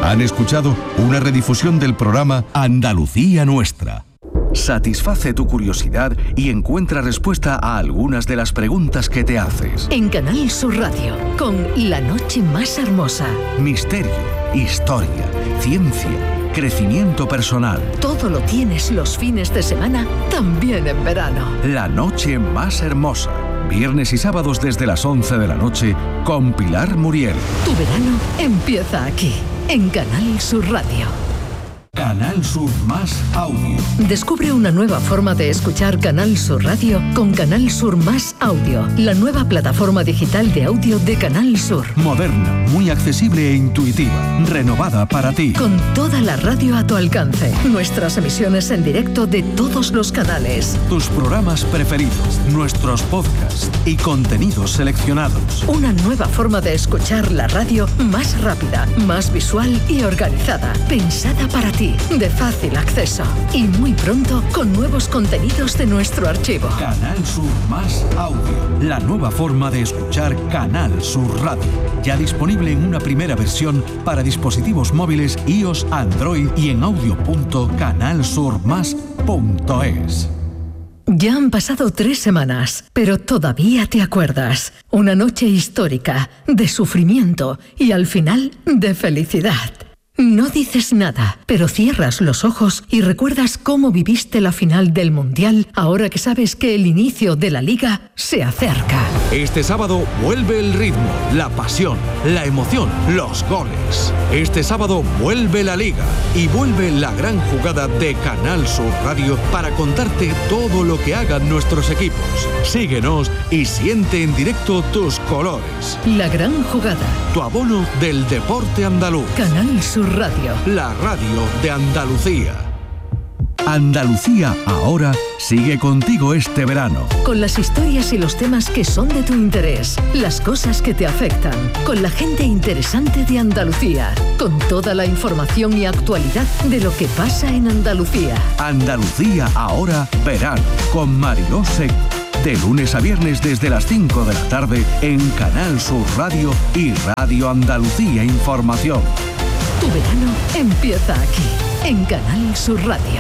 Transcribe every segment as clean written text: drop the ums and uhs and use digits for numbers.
Han escuchado una redifusión del programa Andalucía Nuestra. Satisface tu curiosidad y encuentra respuesta a algunas de las preguntas que te haces. En Canal Sur Radio, con La Noche Más Hermosa. Misterio, historia, ciencia, crecimiento personal. Todo lo tienes los fines de semana, también en verano. La Noche Más Hermosa. Viernes y sábados desde las 11 de la noche con Pilar Muriel. Tu verano empieza aquí, en Canal Sur Radio. Canal Sur Más Audio. Descubre una nueva forma de escuchar Canal Sur Radio con Canal Sur Más Audio, la nueva plataforma digital de audio de Canal Sur. Moderna, muy accesible e intuitiva, renovada para ti. Con toda la radio a tu alcance, nuestras emisiones en directo de todos los canales. Tus programas preferidos, nuestros podcasts y contenidos seleccionados. Una nueva forma de escuchar la radio más rápida, más visual y organizada, pensada para ti, de fácil acceso y muy pronto con nuevos contenidos de nuestro archivo. Canal Sur Más Audio, la nueva forma de escuchar Canal Sur Radio, ya disponible en una primera versión para dispositivos móviles iOS, Android y en audio.canalsurmas.es. Ya han pasado 3 semanas, pero todavía te acuerdas. Una noche histórica, de sufrimiento y al final de felicidad. No dices nada, pero cierras los ojos y recuerdas cómo viviste la final del Mundial ahora que sabes que el inicio de la Liga se acerca. Este sábado vuelve el ritmo, la pasión, la emoción, los goles. Este sábado vuelve la Liga y vuelve la gran jugada de Canal Sur Radio para contarte todo lo que hagan nuestros equipos. Síguenos y siente en directo tus colores. La gran jugada. Tu abono del deporte andaluz. Canal Sur Radio. La radio de Andalucía. Andalucía Ahora sigue contigo este verano. Con las historias y los temas que son de tu interés, las cosas que te afectan, con la gente interesante de Andalucía, con toda la información y actualidad de lo que pasa en Andalucía. Andalucía Ahora Verano, con Mariló Seco. De lunes a viernes desde las 5 de la tarde en Canal Sur Radio y Radio Andalucía Información. Tu verano empieza aquí, en Canal Sur Radio.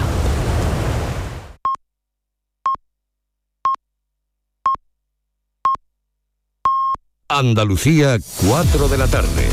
Andalucía, 4 de la tarde.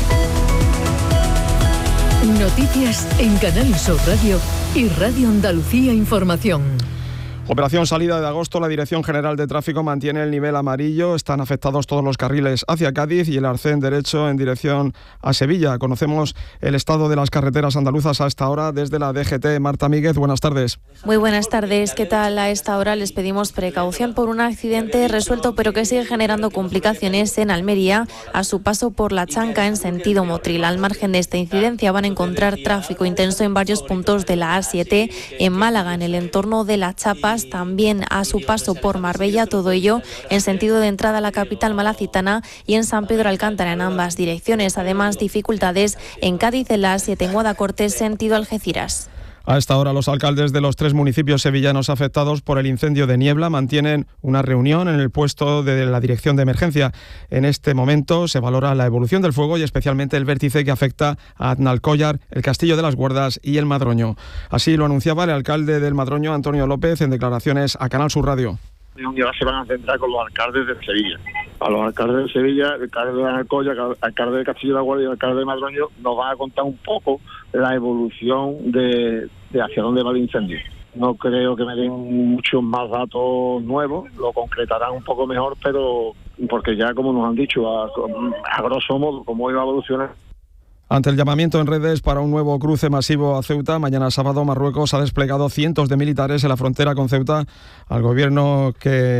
Noticias en Canal Sur Radio y Radio Andalucía Información. Operación salida de agosto, la Dirección General de Tráfico mantiene el nivel amarillo. Están afectados todos los carriles hacia Cádiz y el arcén derecho en dirección a Sevilla. Conocemos el estado de las carreteras andaluzas a esta hora desde la DGT. Marta Míguez, buenas tardes. Muy buenas tardes. ¿Qué tal? A esta hora les pedimos precaución por un accidente resuelto pero que sigue generando complicaciones en Almería a su paso por La Chanca en sentido Motril. Al margen de esta incidencia van a encontrar tráfico intenso en varios puntos de la A7, en Málaga, en el entorno de Las Chapas, también a su paso por Marbella, todo ello en sentido de entrada a la capital malacitana, y en San Pedro Alcántara en ambas direcciones. Además, dificultades en Cádiz, en la A7 en Guadacortes, sentido Algeciras. A esta hora, los alcaldes de los 3 municipios sevillanos afectados por el incendio de Niebla mantienen una reunión en el puesto de la Dirección de Emergencia. En este momento se valora la evolución del fuego y especialmente el vértice que afecta a Aznalcóllar, el Castillo de las Guardas y el Madroño. Así lo anunciaba el alcalde del Madroño, Antonio López, en declaraciones a Canal Sur Radio. Y ahora se van a centrar con los alcaldes de Sevilla. A los alcaldes de Sevilla, el alcalde de Aznalcóllar, el alcalde del Castillo de la Guardia y el alcalde de Madroño nos van a contar un poco la evolución de hacia dónde va el incendio. No creo que me den muchos más datos nuevos, lo concretarán un poco mejor, pero porque ya, como nos han dicho, a grosso modo, cómo iba a evolucionar. Ante el llamamiento en redes para un nuevo cruce masivo a Ceuta, mañana sábado Marruecos ha desplegado cientos de militares en la frontera con Ceuta. Al gobierno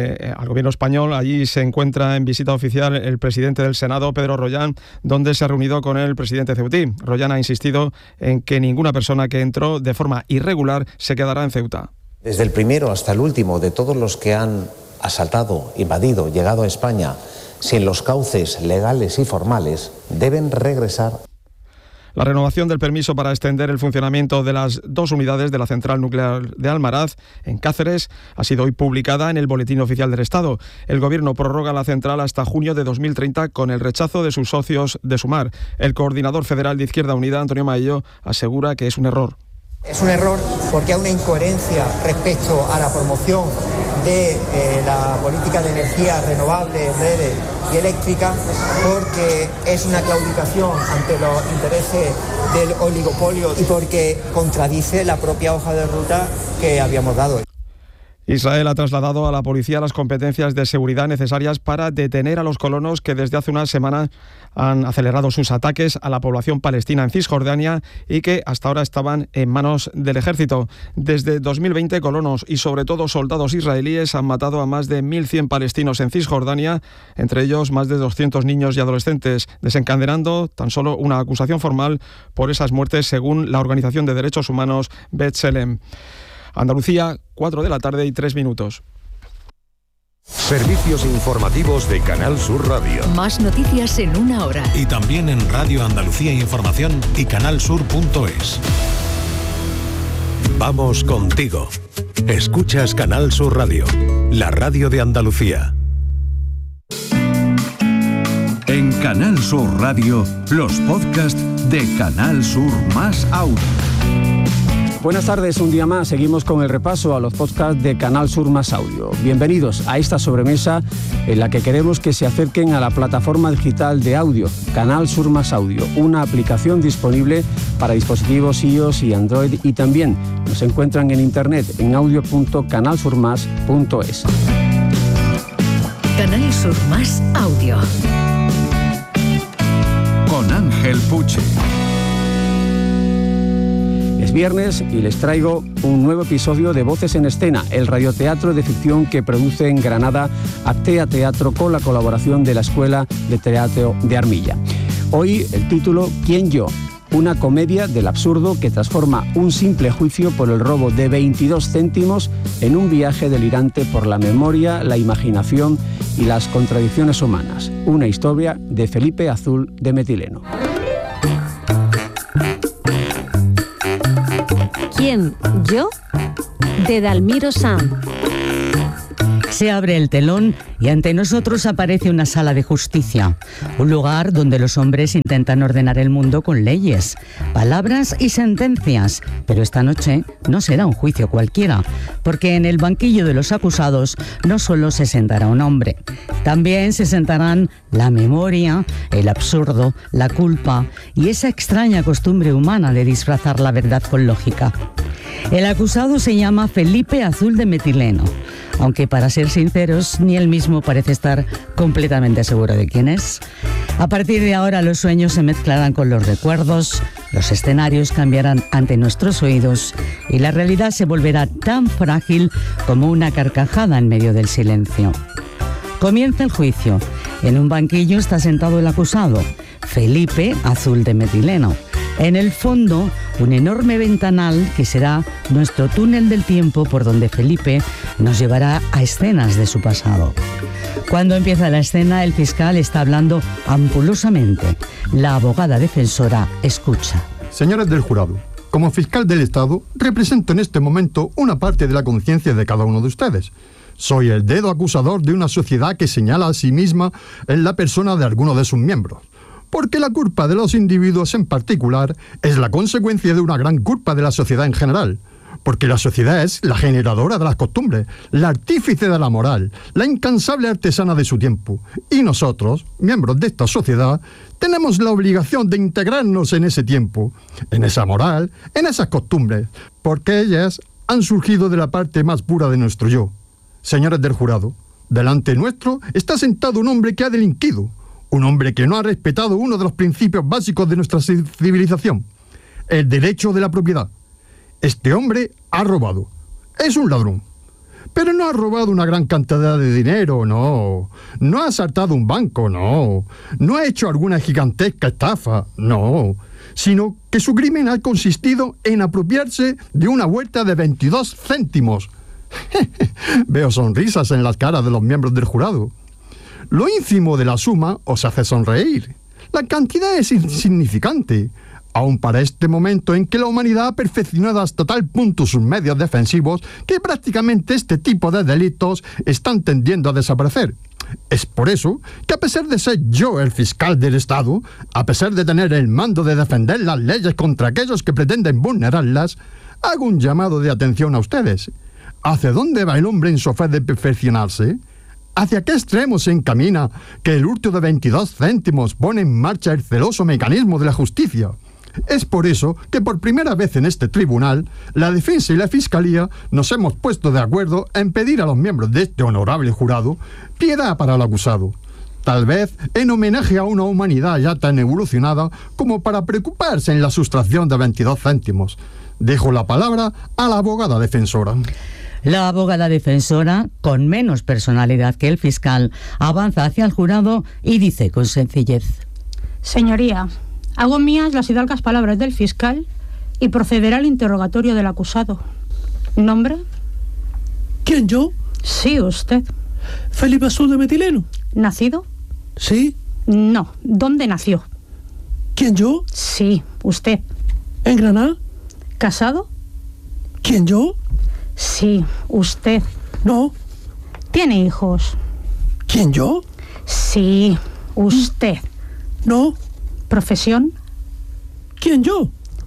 español, allí se encuentra en visita oficial el presidente del Senado, Pedro Rollán, donde se ha reunido con el presidente ceutí. Rollán ha insistido en que ninguna persona que entró de forma irregular se quedará en Ceuta. Desde el primero hasta el último de todos los que han asaltado, invadido, llegado a España sin los cauces legales y formales, deben regresar. La renovación del permiso para extender el funcionamiento de las 2 unidades de la central nuclear de Almaraz, en Cáceres, ha sido hoy publicada en el Boletín Oficial del Estado. El Gobierno prorroga la central hasta junio de 2030 con el rechazo de sus socios de Sumar. El coordinador federal de Izquierda Unida, Antonio Maillo, asegura que es un error. Es un error porque hay una incoherencia respecto a la promoción de la política de energías renovables, verdes y eléctricas, porque es una claudicación ante los intereses del oligopolio y porque contradice la propia hoja de ruta que habíamos dado. Israel ha trasladado a la policía las competencias de seguridad necesarias para detener a los colonos que desde hace una semana han acelerado sus ataques a la población palestina en Cisjordania y que hasta ahora estaban en manos del ejército. Desde 2020, colonos y sobre todo soldados israelíes han matado a más de 1.100 palestinos en Cisjordania, entre ellos más de 200 niños y adolescentes, desencadenando tan solo una acusación formal por esas muertes según la Organización de Derechos Humanos B'Tselem. Andalucía, 4 de la tarde y 3 minutos. Servicios informativos de Canal Sur Radio. Más noticias en una hora. Y también en Radio Andalucía Información y canalsur.es. Vamos contigo. Escuchas Canal Sur Radio, la radio de Andalucía. En Canal Sur Radio, los podcasts de Canal Sur Más Audio. Buenas tardes, un día más. Seguimos con el repaso a los podcasts de Canal Sur Más Audio. Bienvenidos a esta sobremesa en la que queremos que se acerquen a la plataforma digital de audio, Canal Sur Más Audio, una aplicación disponible para dispositivos iOS y Android, y también nos encuentran en internet en audio.canalsurmas.es. Canal Sur Más Audio. Con Ángel Puche. Es viernes y les traigo un nuevo episodio de Voces en Escena, el radioteatro de ficción que produce en Granada Actea Teatro con la colaboración de la Escuela de Teatro de Armilla. Hoy el título ¿Quién yo? Una comedia del absurdo que transforma un simple juicio por el robo de 22 céntimos en un viaje delirante por la memoria, la imaginación y las contradicciones humanas. Una historia de Felipe Azul de Metileno. ¿Quién? ¿Yo? De Dalmiro San. Se abre el telón y ante nosotros aparece una sala de justicia, un lugar donde los hombres intentan ordenar el mundo con leyes, palabras y sentencias. Pero esta noche no será un juicio cualquiera, porque en el banquillo de los acusados no solo se sentará un hombre, también se sentarán la memoria, el absurdo, la culpa y esa extraña costumbre humana de disfrazar la verdad con lógica. El acusado se llama Felipe Azul de Metileno, aunque para ser sinceros, ni él mismo parece estar completamente seguro de quién es. A partir de ahora los sueños se mezclarán con los recuerdos, los escenarios cambiarán ante nuestros oídos y la realidad se volverá tan frágil como una carcajada en medio del silencio. Comienza el juicio. En un banquillo está sentado el acusado, Felipe Azul de Metileno. En el fondo, un enorme ventanal que será nuestro túnel del tiempo por donde Felipe nos llevará a escenas de su pasado. Cuando empieza la escena, el fiscal está hablando ampulosamente. La abogada defensora escucha. Señores del jurado, como fiscal del Estado, represento en este momento una parte de la conciencia de cada uno de ustedes. Soy el dedo acusador de una sociedad que señala a sí misma en la persona de alguno de sus miembros. Porque la culpa de los individuos en particular es la consecuencia de una gran culpa de la sociedad en general. Porque la sociedad es la generadora de las costumbres, la artífice de la moral, la incansable artesana de su tiempo. Y nosotros, miembros de esta sociedad, tenemos la obligación de integrarnos en ese tiempo, en esa moral, en esas costumbres, porque ellas han surgido de la parte más pura de nuestro yo. Señores del jurado, delante nuestro está sentado un hombre que ha delinquido, un hombre que no ha respetado uno de los principios básicos de nuestra civilización, el derecho de la propiedad. Este hombre ha robado. Es un ladrón. Pero no ha robado una gran cantidad de dinero, no. No ha asaltado un banco, no. No ha hecho alguna gigantesca estafa, no. Sino que su crimen ha consistido en apropiarse de una vuelta de 22 céntimos. Veo sonrisas en las caras de los miembros del jurado. Lo ínfimo de la suma os hace sonreír. La cantidad es insignificante. Aún para este momento en que la humanidad ha perfeccionado hasta tal punto sus medios defensivos que prácticamente este tipo de delitos están tendiendo a desaparecer. Es por eso que, a pesar de ser yo el fiscal del Estado, a pesar de tener el mando de defender las leyes contra aquellos que pretenden vulnerarlas, hago un llamado de atención a ustedes. ¿Hacia dónde va el hombre en su afán de perfeccionarse? ¿Hacia qué extremo se encamina que el hurto de 22 céntimos pone en marcha el celoso mecanismo de la justicia? Es por eso que por primera vez en este tribunal, la defensa y la fiscalía nos hemos puesto de acuerdo en pedir a los miembros de este honorable jurado piedad para el acusado. Tal vez en homenaje a una humanidad ya tan evolucionada como para preocuparse en la sustracción de 22 céntimos. Dejo la palabra a la abogada defensora. La abogada defensora, con menos personalidad que el fiscal, avanza hacia el jurado y dice con sencillez: Señoría, hago mías las hidalgas palabras del fiscal y procederá al interrogatorio del acusado. ¿Nombre? ¿Quién, yo? Sí, usted. Felipe Azul de Metileno. ¿Nacido? Sí. No. ¿Dónde nació? ¿Quién, yo? Sí, usted. ¿En Granada? ¿Casado? ¿Quién, yo? Sí, usted. No. ¿Tiene hijos? ¿Quién, yo? Sí, usted. No. ¿Profesión? ¿Quién, yo?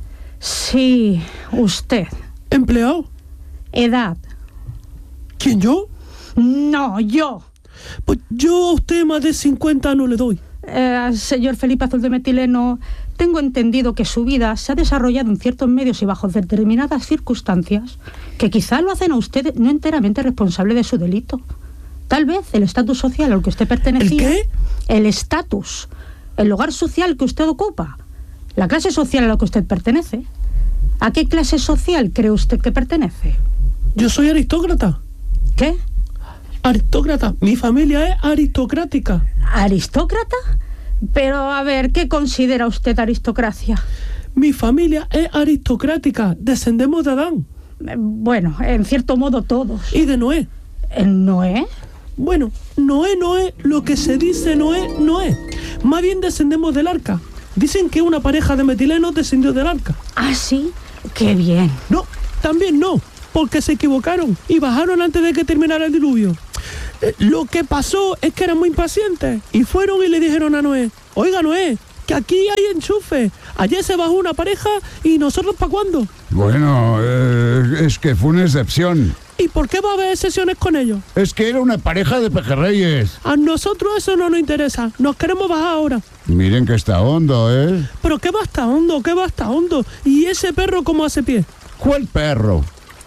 Sí, usted. ¿Empleado? ¿Edad? ¿Quién, yo? No, yo. Pues yo a usted más de 50 no le doy. Señor Felipe Azul de Metileno, tengo entendido que su vida se ha desarrollado en ciertos medios y bajo determinadas circunstancias que quizá lo hacen a usted no enteramente responsable de su delito. Tal vez el estatus social al que usted pertenecía... ¿El qué? El estatus, el lugar social que usted ocupa, la clase social a la que usted pertenece. ¿A qué clase social cree usted que pertenece? Yo soy aristócrata. ¿Qué? Aristócrata. Mi familia es aristocrática. ¿Aristócrata? Pero, a ver, ¿qué considera usted aristocracia? Mi familia es aristocrática. Descendemos de Adán. Bueno, en cierto modo todos. ¿Y de Noé? ¿El Noé? Bueno, Noé no es lo que se dice Noé, no es. Más bien descendemos del arca. Dicen que una pareja de metilenos descendió del arca. ¿Ah, sí? ¡Qué bien! No, también no, porque se equivocaron y bajaron antes de que terminara el diluvio. Lo que pasó es que eran muy impacientes y fueron y le dijeron a Noé: oiga, Noé, que aquí hay enchufe. Ayer se bajó una pareja y nosotros ¿para cuándo? Bueno, es que fue una excepción. ¿Y por qué va a haber excepciones con ellos? Es que era una pareja de pejerreyes. A nosotros eso no nos interesa. Nos queremos bajar ahora. Miren que está hondo, ¿eh? ¿Pero qué va hasta hondo? ¿Qué va hasta hondo? ¿Y ese perro cómo hace pie? ¿Cuál perro?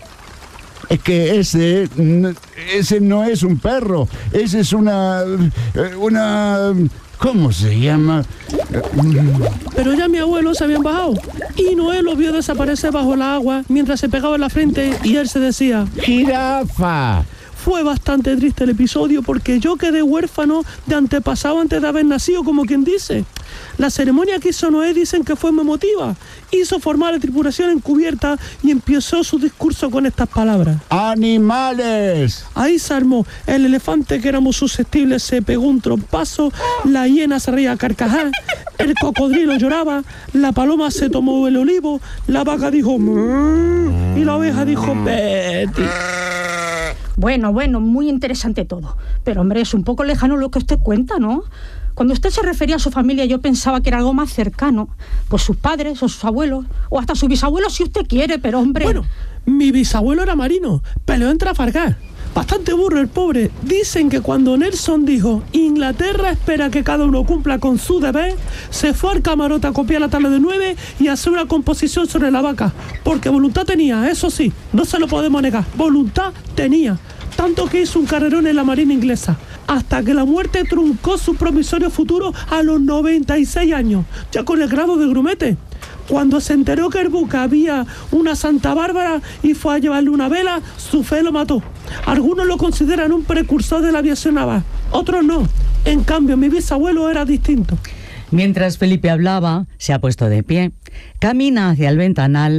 Es que ese no es un perro. Ese es una... ¿Cómo se llama? Pero ya mi abuelo se habían bajado y Noé lo vio desaparecer bajo el agua mientras se pegaba en la frente y él se decía: ¡jirafa! Fue bastante triste el episodio porque yo quedé huérfano de antepasado antes de haber nacido, como quien dice. La ceremonia que hizo Noé dicen que fue muy emotiva. Hizo formar la tripulación encubierta y empezó su discurso con estas palabras: ¡animales! Ahí se armó. El elefante, que éramos susceptibles, se pegó un trompazo. La hiena se reía a carcajar. El cocodrilo lloraba. La paloma se tomó el olivo. La vaca dijo "mmm", y la oveja dijo "Betty". Bueno, muy interesante todo. Pero, hombre, es un poco lejano lo que usted cuenta, ¿no? Cuando usted se refería a su familia, yo pensaba que era algo más cercano. Pues sus padres o sus abuelos, o hasta su bisabuelo si usted quiere, pero, hombre... Bueno, mi bisabuelo era marino, peleó en Trafalgar. Bastante burro el pobre. Dicen que cuando Nelson dijo Inglaterra espera que cada uno cumpla con su deber, se fue al camarote a copiar la tabla de 9 y hacer una composición sobre la vaca. Porque voluntad tenía, eso sí, no se lo podemos negar. Voluntad tenía. Tanto que hizo un carrerón en la marina inglesa, hasta que la muerte truncó su promisorio futuro a los 96 años, ya con el grado de grumete. Cuando se enteró que el buque había una Santa Bárbara y fue a llevarle una vela, su fe lo mató. Algunos lo consideran un precursor de la aviación naval, otros no. En cambio, mi bisabuelo era distinto. Mientras Felipe hablaba, se ha puesto de pie, camina hacia el ventanal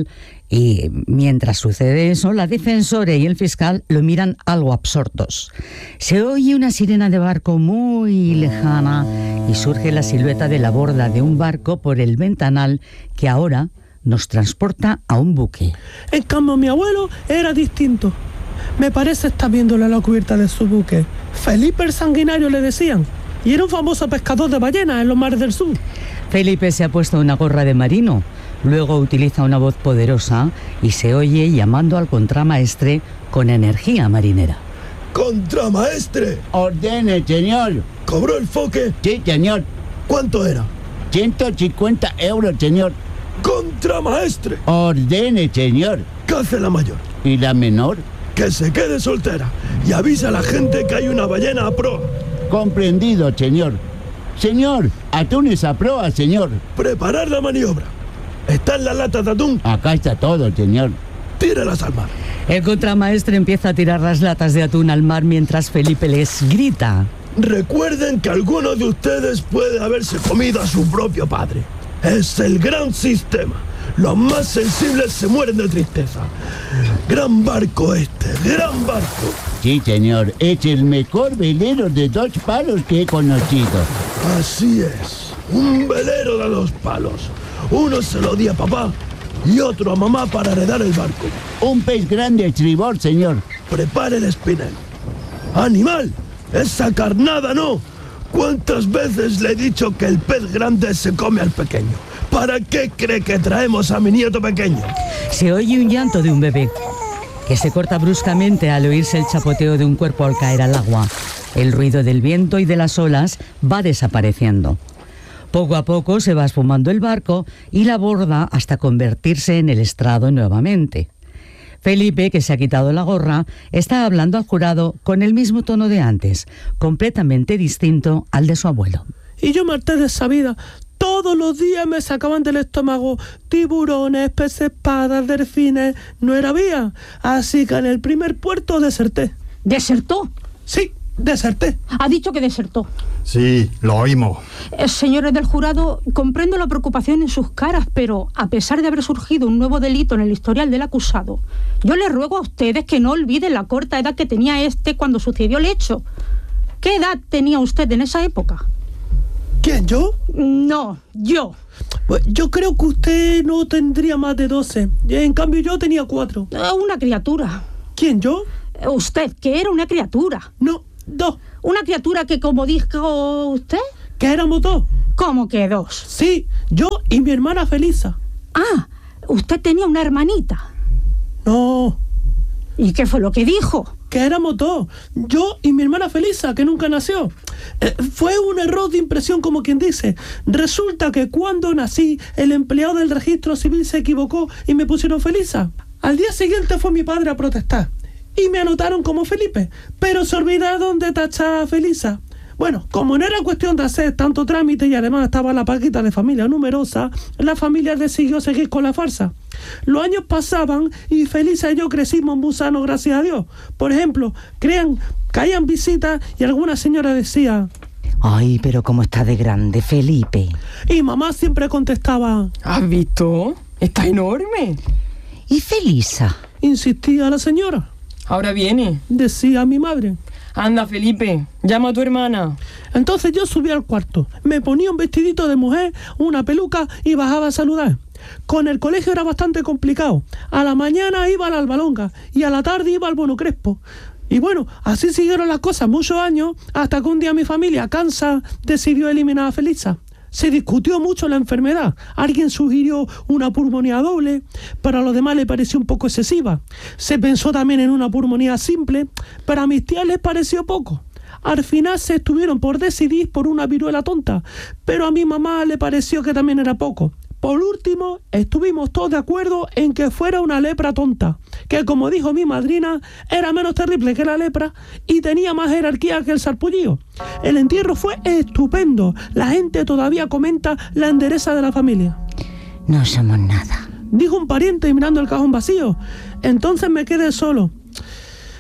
Y mientras sucede eso, la defensora y el fiscal lo miran algo absortos. Se oye una sirena de barco muy lejana y surge la silueta de la borda de un barco por el ventanal que ahora nos transporta a un buque. En cambio, mi abuelo era distinto. Me parece estar viéndolo a la cubierta de su buque. Felipe el Sanguinario le decían. Y era un famoso pescador de ballenas en los mares del sur. Felipe se ha puesto una gorra de marino. Luego utiliza una voz poderosa y se oye llamando al contramaestre con energía marinera. ¡Contramaestre! Ordene, señor. ¿Cobró el foque? Sí, señor. ¿Cuánto era? 150 euros, señor. ¡Contramaestre! Ordene, señor. ¿Qué hace la mayor? ¿Y la menor? Que se quede soltera y avisa a la gente que hay una ballena a proa. Comprendido, señor. Señor, atunes a proa, señor. Preparar la maniobra. ¿Está en la lata de atún? Acá está todo, señor. Tíralas al mar. El contramaestre empieza a tirar las latas de atún al mar mientras Felipe les grita. Recuerden que alguno de ustedes puede haberse comido a su propio padre. Es el gran sistema. Los más sensibles se mueren de tristeza. Gran barco este, gran barco. Sí, señor. Es el mejor velero de 2 palos que he conocido. Así es. Un velero de 2 palos. Uno se lo di a papá y otro a mamá para heredar el barco. Un pez grande estribor, señor. Prepare el espinel. ¡Animal! ¡Esa carnada no! ¿Cuántas veces le he dicho que el pez grande se come al pequeño? ¿Para qué cree que traemos a mi nieto pequeño? Se oye un llanto de un bebé, que se corta bruscamente al oírse el chapoteo de un cuerpo al caer al agua. El ruido del viento y de las olas va desapareciendo. Poco a poco se va esfumando el barco y la borda hasta convertirse en el estrado nuevamente. Felipe, que se ha quitado la gorra, está hablando al jurado con el mismo tono de antes, completamente distinto al de su abuelo. Y yo me harté de esa vida. Todos los días me sacaban del estómago tiburones, peces espadas, delfines. No era vía. Así que en el primer puerto deserté. ¿Desertó? Sí, deserté. Ha dicho que desertó. Sí, lo oímos. Señores del jurado, comprendo la preocupación en sus caras, pero a pesar de haber surgido un nuevo delito en el historial del acusado, yo les ruego a ustedes que no olviden la corta edad que tenía este cuando sucedió el hecho. ¿Qué edad tenía usted en esa época? ¿Quién, yo? No, yo. Pues yo creo que usted no tendría más de 12. En cambio, yo tenía 4. Una criatura. ¿Quién, yo? Usted, que era una criatura. No, 2. ¿Una criatura que, como dijo usted? Que éramos 2. ¿Cómo que 2? Sí, yo y mi hermana Felisa. Ah, usted tenía una hermanita. No. ¿Y qué fue lo que dijo? Que éramos 2. Yo y mi hermana Felisa, que nunca nació. Fue un error de impresión, como quien dice. Resulta que cuando nací, el empleado del registro civil se equivocó y me pusieron Felisa. Al día siguiente fue mi padre a protestar y me anotaron como Felipe, pero se olvidaron de tachar a Felisa. Bueno, como no era cuestión de hacer tanto trámite y además estaba la paquita de familia numerosa, la familia decidió seguir con la farsa. Los años pasaban y Felisa y yo crecimos muy sanos, gracias a Dios. Por ejemplo, caían visitas y alguna señora decía: ay, pero cómo está de grande Felipe. Y mamá siempre contestaba: ¿has visto? Está enorme. ¿Y Felisa? Insistía la señora. Ahora viene, decía mi madre. Anda, Felipe, llama a tu hermana. Entonces yo subí al cuarto, me ponía un vestidito de mujer, una peluca y bajaba a saludar. Con el colegio era bastante complicado. A la mañana iba a la Albalonga y a la tarde iba al Bono Crespo. Y bueno, así siguieron las cosas muchos años, hasta que un día mi familia, cansa, decidió eliminar a Felisa. Se discutió mucho la enfermedad. Alguien sugirió una pulmonía doble, pero a los demás le pareció un poco excesiva. Se pensó también en una pulmonía simple, pero a mis tías les pareció poco. Al final se estuvieron por decidir por una viruela tonta, pero a mi mamá le pareció que también era poco. Por último, estuvimos todos de acuerdo en que fuera una lepra tonta, que, como dijo mi madrina, era menos terrible que la lepra y tenía más jerarquía que el sarpullido. El entierro fue estupendo. La gente todavía comenta la endereza de la familia. No somos nada, dijo un pariente mirando el cajón vacío. Entonces me quedé solo.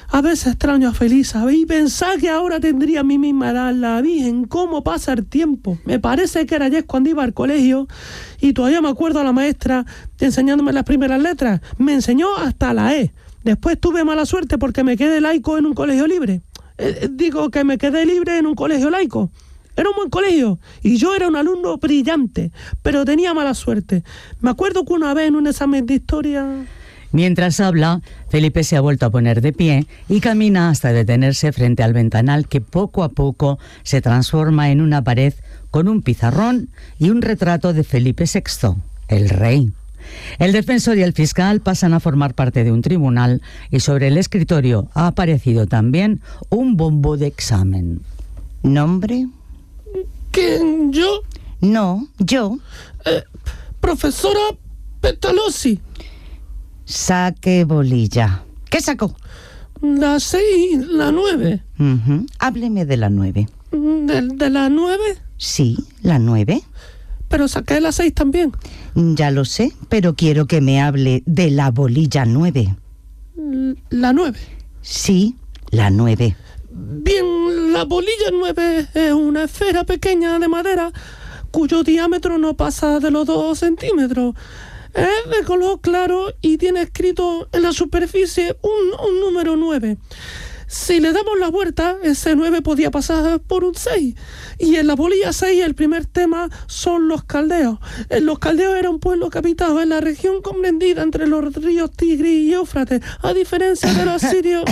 A veces extraño a Felisa y pensar que ahora tendría a mí misma edad. La Virgen, cómo pasa el tiempo. Me parece que era ayer cuando iba al colegio y todavía me acuerdo a la maestra enseñándome las primeras letras. Me enseñó hasta la E. Después tuve mala suerte porque me quedé laico en un colegio libre. Digo que me quedé libre en un colegio laico. Era un buen colegio y yo era un alumno brillante, pero tenía mala suerte. Me acuerdo que una vez en un examen de historia... Mientras habla, Felipe se ha vuelto a poner de pie y camina hasta detenerse frente al ventanal que poco a poco se transforma en una pared con un pizarrón y un retrato de Felipe VI, el rey. El defensor y el fiscal pasan a formar parte de un tribunal y sobre el escritorio ha aparecido también un bombo de examen. ¿Nombre? ¿Quién? ¿Yo? No, yo. Profesora Pestalozzi. Saque bolilla. ¿Qué sacó? La 6, la 9. Hábleme de la 9. ¿De la 9? Sí, la 9. Pero saqué la 6 también. Ya lo sé, pero quiero que me hable de la bolilla 9. ¿La 9? Sí, la 9. Bien, la bolilla 9 es una esfera pequeña de madera cuyo diámetro no pasa de los 2 centímetros. Es de color claro y tiene escrito en la superficie un número 9. Si le damos la vuelta, ese 9 podía pasar por un 6. Y en la bolilla 6 el primer tema son los caldeos. Los caldeos era un pueblo que habitaba en la región comprendida entre los ríos Tigris y Éufrates, a diferencia de los asirios.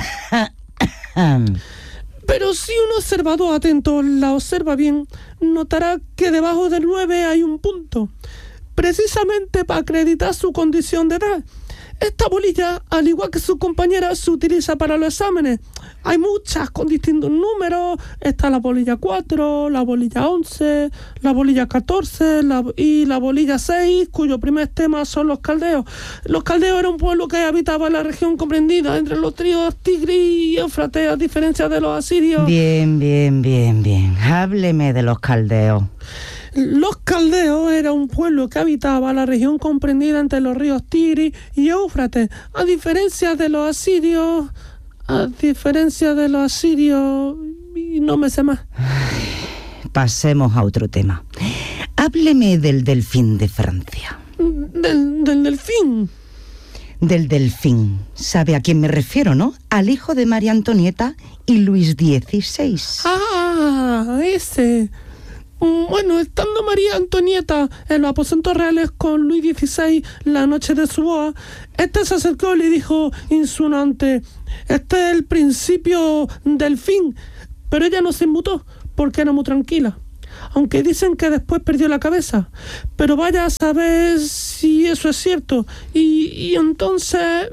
Pero si un observador atento la observa bien, notará que debajo del 9 hay un punto, precisamente para acreditar su condición de edad. Esta bolilla, al igual que su compañera, se utiliza para los exámenes. Hay muchas con distintos números. Está la bolilla 4, la bolilla 11, la bolilla 14 y la bolilla 6, cuyo primer tema son los caldeos. Los caldeos era un pueblo que habitaba en la región comprendida entre los ríos Tigris y Éufrates, a diferencia de los asirios. Bien. Hábleme de los caldeos. Los caldeos era un pueblo que habitaba la región comprendida entre los ríos Tigris y Éufrates, a diferencia de los asirios, y no me sé más. Pasemos a otro tema. Hábleme del delfín de Francia. ¿Del delfín? Del delfín. ¿Sabe a quién me refiero, no? Al hijo de María Antonieta y Luis XVI. Ah, ese. Bueno, estando María Antonieta en los aposentos reales con Luis XVI la noche de su boda, este se acercó y le dijo insinuante: este es el principio del fin. Pero ella no se inmutó porque era muy tranquila, aunque dicen que después perdió la cabeza. Pero vaya a saber si eso es cierto. Y entonces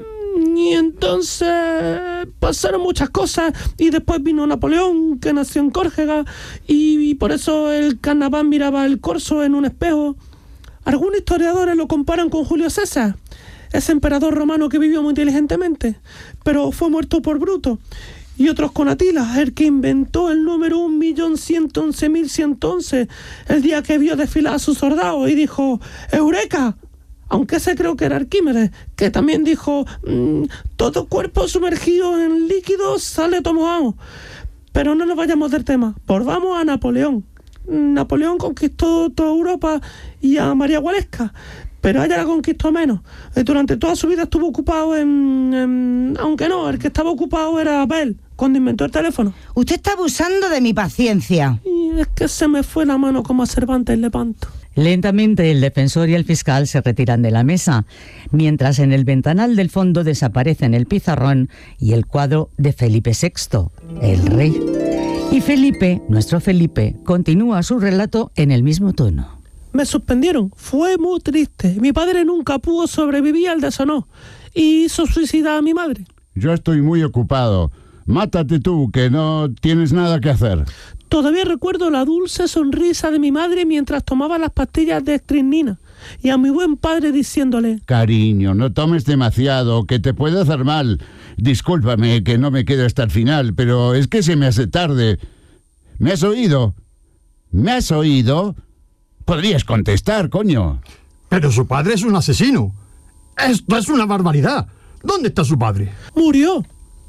pasaron muchas cosas y después vino Napoleón, que nació en Córcega, y por eso el carnaval miraba el corso en un espejo. Algunos historiadores lo comparan con Julio César, ese emperador romano que vivió muy inteligentemente, pero fue muerto por Bruto. Y otros con Atila, el que inventó el número 1.111.111, el día que vio desfilar a sus soldados y dijo ¡Eureka! Aunque ese creo que era Arquímedes, que también dijo todo cuerpo sumergido en líquido sale tomado. Pero no nos vayamos del tema, volvamos a Napoleón. Napoleón conquistó toda Europa y a María Gualesca, pero ella la conquistó menos. Durante toda su vida estuvo ocupado aunque no, el que estaba ocupado era Bell, cuando inventó el teléfono. Usted está abusando de mi paciencia. Y es que se me fue la mano como a Cervantes Lepanto. Lentamente el defensor y el fiscal se retiran de la mesa, mientras en el ventanal del fondo desaparecen el pizarrón y el cuadro de Felipe VI, el rey. Y Felipe, nuestro Felipe, continúa su relato en el mismo tono. Me suspendieron, fue muy triste. Mi padre nunca pudo sobrevivir al deshonor y hizo suicidar a mi madre. Yo estoy muy ocupado. Mátate tú, que no tienes nada que hacer. Todavía recuerdo la dulce sonrisa de mi madre mientras tomaba las pastillas de estrinina y a mi buen padre diciéndole: cariño, no tomes demasiado, que te puede hacer mal. Discúlpame que no me quede hasta el final, pero es que se me hace tarde. ¿Me has oído? ¿Me has oído? Podrías contestar, coño. Pero su padre es un asesino. Esto es una barbaridad. ¿Dónde está su padre? Murió.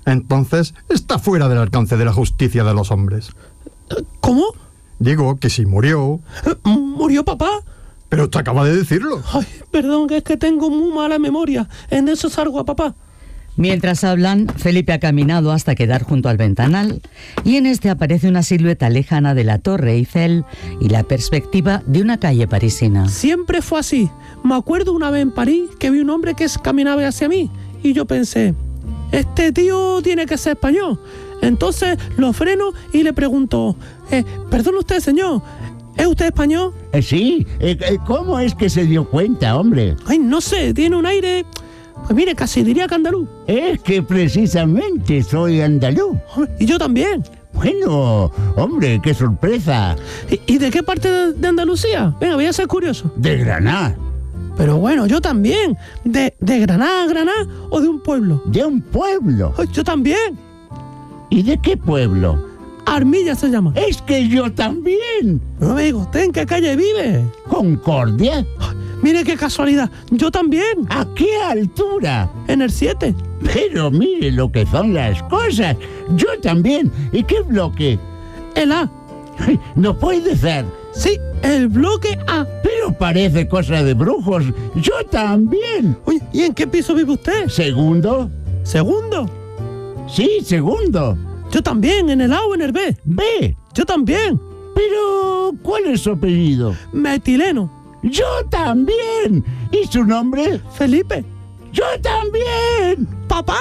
entonces está fuera del alcance de la justicia de los hombres. ¿Cómo? Digo que si murió... ¿Murió papá? Pero usted acaba de decirlo. Ay, perdón, es que tengo muy mala memoria. En eso salgo a papá. Mientras hablan, Felipe ha caminado hasta quedar junto al ventanal y en este aparece una silueta lejana de la Torre Eiffel y la perspectiva de una calle parisina. Siempre fue así. Me acuerdo una vez en París que vi un hombre que caminaba hacia mí y yo pensé, este tío tiene que ser español. Entonces lo freno y le pregunto, perdón usted, señor, ¿es usted español? Sí, ¿cómo es que se dio cuenta, hombre? Ay, no sé, tiene un aire... Pues mire, casi diría que andaluz. Es que precisamente soy andaluz. Y yo también. Bueno, hombre, qué sorpresa. ¿Y de qué parte de Andalucía? Venga, voy a ser curioso. De Granada. Pero bueno, yo también. ¿De Granada a Granada o de un pueblo? De un pueblo. Ay, yo también. ¿Y de qué pueblo? Armilla se llama. Es que yo también. No me digo, ¿usted en qué calle vive? Concordia. Ay, mire qué casualidad, yo también. ¿A qué altura? En el 7. Pero mire lo que son las cosas. Yo también. ¿Y qué bloque? El A. No puede ser. Sí, el bloque A. Pero parece cosa de brujos. Yo también. Oye, ¿y en qué piso vive usted? ¿Segundo? ¿Segundo? Sí, segundo. Yo también, en el A o en el B. B. Yo también. Pero, ¿cuál es su apellido? Metileno. ¡Yo también! ¿Y su nombre? Felipe. ¡Yo también! ¡Papá!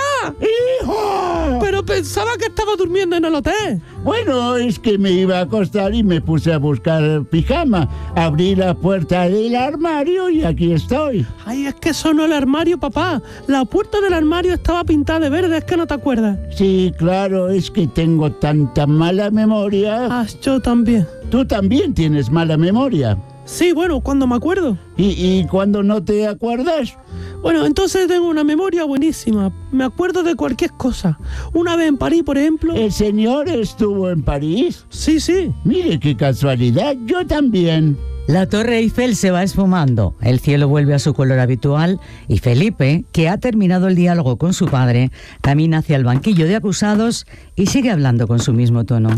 ¡Hijo! Pero pensaba que estaba durmiendo en el hotel. Bueno, es que me iba a acostar y me puse a buscar pijama. Abrí la puerta del armario y aquí estoy. Ay, es que sonó el armario, papá. La puerta del armario estaba pintada de verde, ¿es que no te acuerdas? Sí, claro, es que tengo tanta mala memoria. Ah, yo también. ¿Tú también tienes mala memoria? Sí, bueno, cuando me acuerdo. ¿Y cuando no te acuerdas? Bueno, entonces tengo una memoria buenísima. Me acuerdo de cualquier cosa. Una vez en París, por ejemplo... ¿El señor estuvo en París? Sí, sí. Mire qué casualidad, yo también. La Torre Eiffel se va esfumando, el cielo vuelve a su color habitual y Felipe, que ha terminado el diálogo con su padre, camina hacia el banquillo de acusados y sigue hablando con su mismo tono.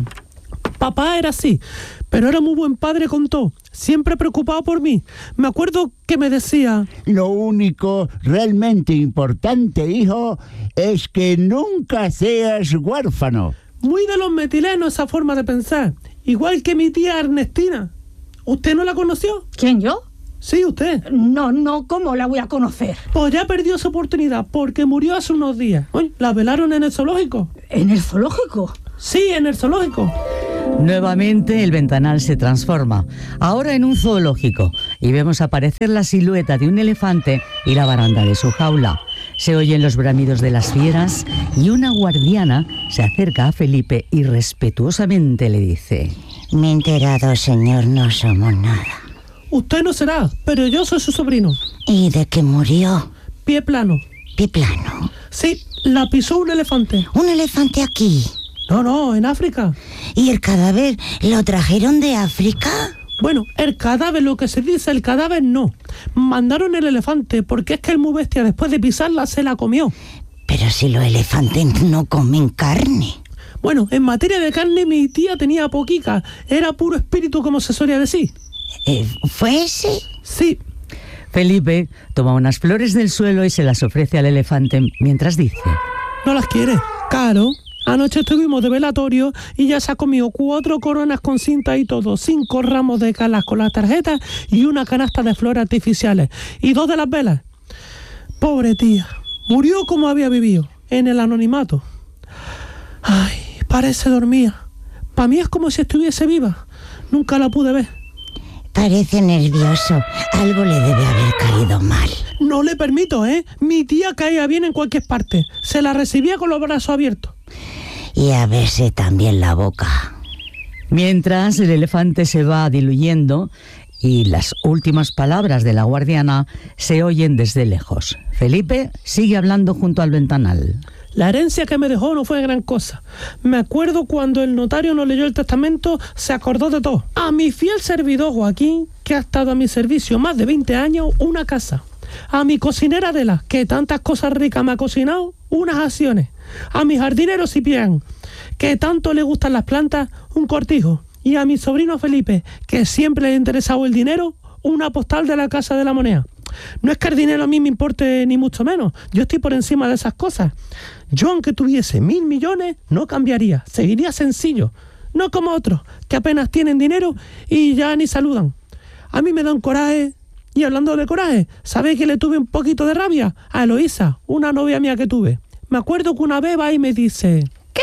Papá era así, pero era muy buen padre con todo, siempre preocupado por mí. Me acuerdo que me decía... Lo único realmente importante, hijo, es que nunca seas huérfano. Muy de los metilenos esa forma de pensar, igual que mi tía Ernestina. ¿Usted no la conoció? ¿Quién, yo? Sí, usted. No, ¿cómo la voy a conocer? Pues ya perdió esa oportunidad porque murió hace unos días. Oye, la velaron en el zoológico. ¿En el zoológico? Sí, en el zoológico. Nuevamente el ventanal se transforma, ahora en un zoológico, y vemos aparecer la silueta de un elefante y la baranda de su jaula. Se oyen los bramidos de las fieras y una guardiana se acerca a Felipe y respetuosamente le dice: Me he enterado, señor, no somos nada. Usted no será, pero yo soy su sobrino. ¿Y de qué murió? Pie plano. ¿Pie plano? Sí, la pisó un elefante. ¿Un elefante aquí? No, en África. ¿Y el cadáver lo trajeron de África? Bueno, el cadáver, lo que se dice, el cadáver no. Mandaron el elefante, porque es que el muy bestia, después de pisarla, se la comió. Pero si los elefantes no comen carne. Bueno, en materia de carne, mi tía tenía poquica. Era puro espíritu, como se solía decir. ¿Fue ese? Sí. Felipe toma unas flores del suelo y se las ofrece al elefante mientras dice: ¿No las quiere? Claro. Anoche estuvimos de velatorio y ya se ha comido 4 coronas con cinta y todo, 5 ramos de calas con las tarjetas y una canasta de flores artificiales y 2 de las velas. Pobre tía, murió como había vivido, en el anonimato. Ay, parece dormía. Para mí es como si estuviese viva. Nunca la pude ver. Parece nervioso. Algo le debe haber caído mal. No le permito, ¿eh? Mi tía caía bien en cualquier parte. Se la recibía con los brazos abiertos. Y a verse también la boca. Mientras el elefante se va diluyendo y las últimas palabras de la guardiana se oyen desde lejos. Felipe sigue hablando junto al ventanal. La herencia que me dejó no fue gran cosa. Me acuerdo cuando el notario nos leyó el testamento, se acordó de todo. A mi fiel servidor Joaquín, que ha estado a mi servicio más de 20 años, una casa. A mi cocinera Adela, que tantas cosas ricas me ha cocinado, unas acciones. A mi jardinero Ciprián, que tanto le gustan las plantas, un cortijo. Y a mi sobrino Felipe, que siempre le ha interesado el dinero, una postal de la Casa de la Moneda. No es que el dinero a mí me importe ni mucho menos, yo estoy por encima de esas cosas. Yo, aunque tuviese 1.000 millones, no cambiaría, seguiría sencillo. No como otros, que apenas tienen dinero y ya ni saludan. A mí me da un coraje. Y hablando de coraje, ¿sabéis que le tuve un poquito de rabia? A Eloísa, una novia mía que tuve. Me acuerdo que una vez va y me dice... ¿Qué?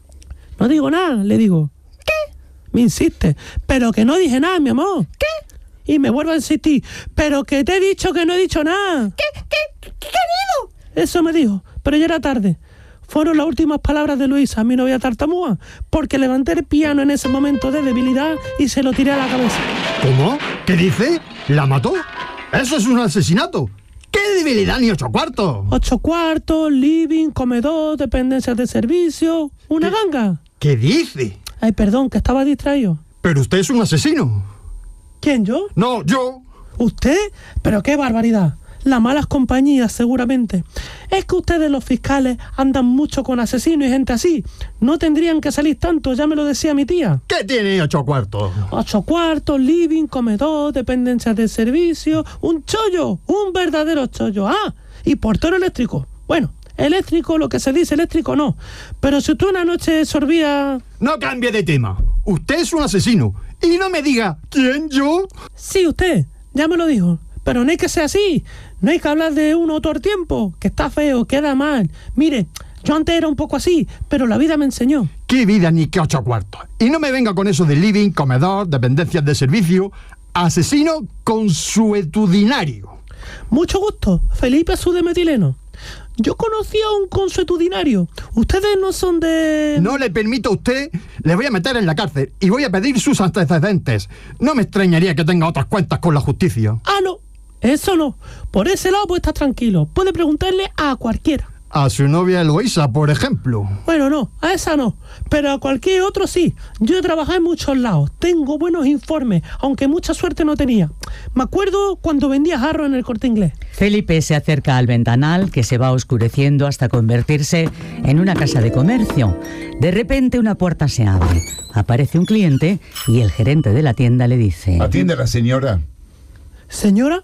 No digo nada, le digo... ¿Qué? Me insiste, pero que no dije nada, mi amor. ¿Qué? Y me vuelvo a insistir, pero que te he dicho que no he dicho nada. ¿Qué querido? Eso me dijo, pero ya era tarde. Fueron las últimas palabras de Luisa, mi novia tartamúa, porque levanté el piano en ese momento de debilidad y se lo tiré a la cabeza. ¿Cómo? ¿Qué dice? ¿La mató? ¡Eso es un asesinato! ¡Qué debilidad ni 8 cuartos! 8 cuartos, living, comedor, dependencias de servicio, una ganga. ¿Qué dice? Ay, perdón, que estaba distraído. Pero usted es un asesino. ¿Quién, yo? No, yo. ¿Usted? Pero qué barbaridad. Las malas compañías, seguramente. Es que ustedes, los fiscales, andan mucho con asesinos y gente así. No tendrían que salir tanto, ya me lo decía mi tía. ¿Qué tiene 8 cuartos? 8 cuartos, living, comedor, dependencias de servicio, un chollo, un verdadero chollo. Ah, y portero eléctrico. Bueno, eléctrico, lo que se dice eléctrico no. Pero si usted una noche sorbía... No cambie de tema. Usted es un asesino. Y no me diga, ¿quién, yo? Sí, usted. Ya me lo dijo. Pero no hay que ser así. No hay que hablar de uno todo el tiempo. Que está feo, queda mal. Mire, yo antes era un poco así, pero la vida me enseñó. ¿Qué vida ni qué 8 cuartos? Y no me venga con eso de living, comedor, dependencias de servicio. Asesino consuetudinario. Mucho gusto. Felipe Sudemetileno. Yo conocí a un consuetudinario. Ustedes no son de... No le permito a usted, le voy a meter en la cárcel y voy a pedir sus antecedentes. No me extrañaría que tenga otras cuentas con la justicia. Ah, no, eso no. Por ese lado puede estar tranquilo. Puede preguntarle a cualquiera. A su novia Eloísa, por ejemplo. Bueno, no, a esa no. Pero a cualquier otro sí. Yo he trabajado en muchos lados. Tengo buenos informes, aunque mucha suerte no tenía. Me acuerdo cuando vendía jarro en el Corte Inglés. Felipe se acerca al ventanal, que se va oscureciendo hasta convertirse en una casa de comercio. De repente una puerta se abre. Aparece un cliente y el gerente de la tienda le dice... Atiende a la señora. ¿Señora?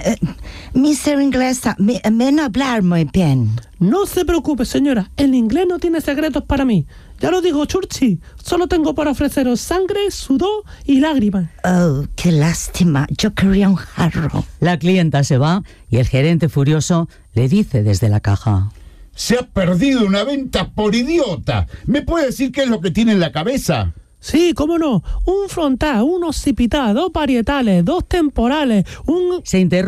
Mr. Inglesa, me no hablar muy bien. No se preocupe, señora. El inglés no tiene secretos para mí. Ya lo digo, Churchill. Solo tengo para ofreceros sangre, sudor y lágrimas. Oh, qué lástima. Yo quería un jarro. La clienta se va y el gerente furioso le dice desde la caja... Se ha perdido una venta por idiota. ¿Me puede decir qué es lo que tiene en la cabeza? Sí, cómo no. Un frontal, un occipital, 2 parietales, 2 temporales, un... Se interrumpe